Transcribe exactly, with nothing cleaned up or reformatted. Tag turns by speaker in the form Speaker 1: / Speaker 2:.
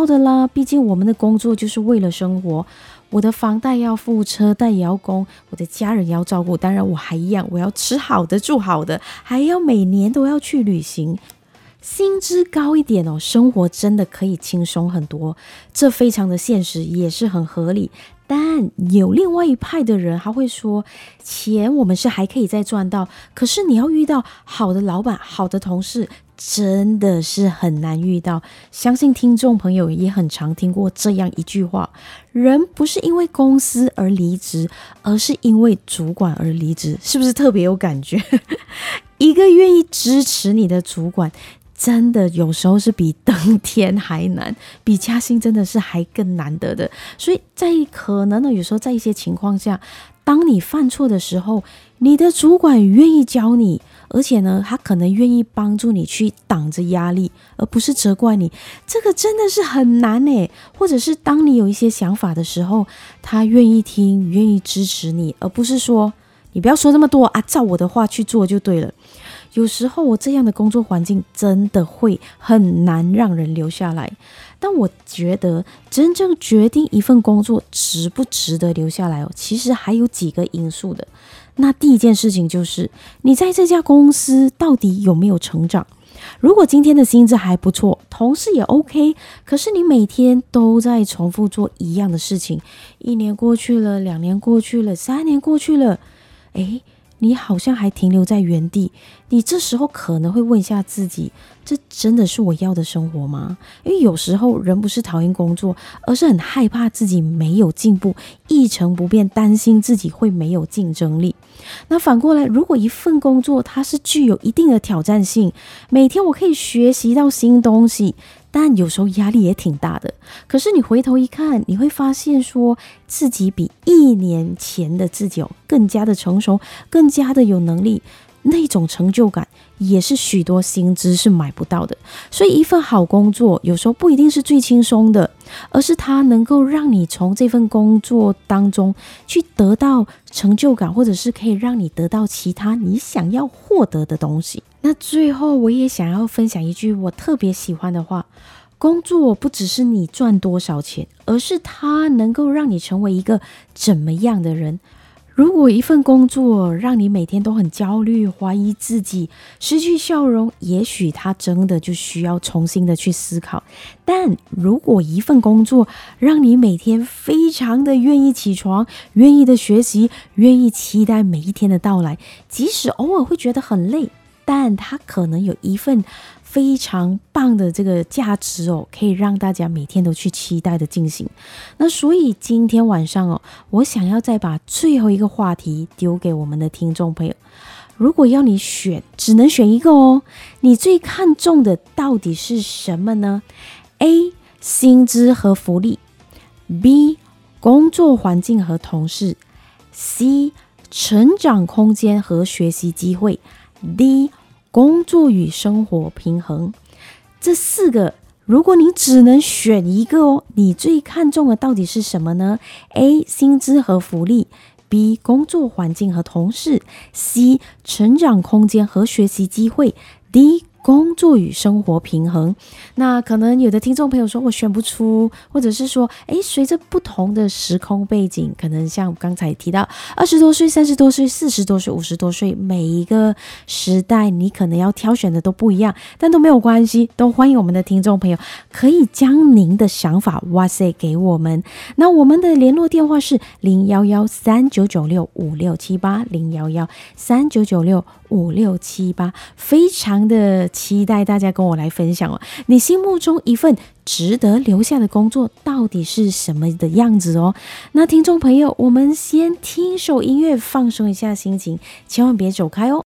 Speaker 1: 的啦，毕竟我们的工作就是为了生活，我的房贷要付，车贷也要供，我的家人也要照顾，当然我还一样，我要吃好的住好的，还要每年都要去旅行。薪资高一点哦，生活真的可以轻松很多，这非常的现实，也是很合理。但有另外一派的人，他会说，钱我们是还可以再赚到，可是你要遇到好的老板、好的同事，真的是很难遇到。相信听众朋友也很常听过这样一句话，人不是因为公司而离职，而是因为主管而离职，是不是特别有感觉？一个愿意支持你的主管，真的有时候是比登天还难，比加薪真的是还更难得的。所以在可能呢，有时候在一些情况下，当你犯错的时候，你的主管愿意教你，而且呢，他可能愿意帮助你去挡着压力，而不是责怪你，这个真的是很难耶。或者是当你有一些想法的时候，他愿意听，愿意支持你，而不是说你不要说这么多啊，照我的话去做就对了。有时候我这样的工作环境真的会很难让人留下来，但我觉得真正决定一份工作值不值得留下来哦，其实还有几个因素的。那第一件事情就是你在这家公司到底有没有成长。如果今天的薪资还不错，同事也 OK， 可是你每天都在重复做一样的事情，一年过去了，两年过去了，三年过去了，诶你好像还停留在原地，你这时候可能会问一下自己，这真的是我要的生活吗？因为有时候人不是讨厌工作，而是很害怕自己没有进步，一成不变，担心自己会没有竞争力。那反过来，如果一份工作它是具有一定的挑战性，每天我可以学习到新东西，但有时候压力也挺大的。可是你回头一看，你会发现说自己比一年前的自己哦更加的成熟，更加的有能力，那种成就感也是许多薪资是买不到的。所以一份好工作有时候不一定是最轻松的，而是它能够让你从这份工作当中去得到成就感，或者是可以让你得到其他你想要获得的东西。那最后我也想要分享一句我特别喜欢的话，工作不只是你赚多少钱，而是它能够让你成为一个怎么样的人。如果一份工作让你每天都很焦虑，怀疑自己，失去笑容，也许它真的就需要重新的去思考。但如果一份工作让你每天非常的愿意起床，愿意的学习，愿意期待每一天的到来，即使偶尔会觉得很累，但它可能有一份非常棒的这个价值哦，可以让大家每天都去期待的进行。那所以今天晚上哦，我想要再把最后一个话题丢给我们的听众朋友。如果要你选，只能选一个哦，你最看重的到底是什么呢？ A. 薪资和福利， B. 工作环境和同事， C. 成长空间和学习机会， D. 工作与生活平衡。这四个如果你只能选一个哦，你最看重的到底是什么呢？ A. 薪资和福利， B. 工作环境和同事， C. 成长空间和学习机会， D. 工作与生活平衡。那可能有的听众朋友说我选不出，或者是说诶随着不同的时空背景，可能像刚才提到二十多岁、三十多岁、四十多岁、五十多岁，每一个时代你可能要挑选的都不一样，但都没有关系，都欢迎我们的听众朋友可以将您的想法哇塞给我们。那我们的联络电话是零一一三九九六五六七八 零一一三九九六五六七八，非常的期待大家跟我来分享哦，你心目中一份值得留下的工作到底是什么的样子哦？那听众朋友，我们先听首音乐放松一下心情，千万别走开哦。